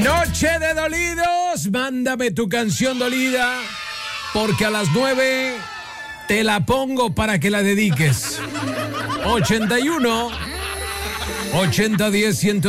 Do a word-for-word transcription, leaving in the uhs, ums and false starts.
Noche de dolidos, mándame tu canción dolida, porque a las nueve te la pongo para que la dediques. ochenta y uno, ochenta diez, ciento